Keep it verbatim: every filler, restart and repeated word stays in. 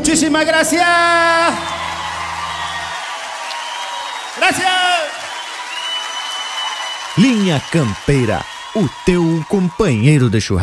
Muchísimas gracias. Gracias. Linha Campeira, o teu companheiro de churrasco.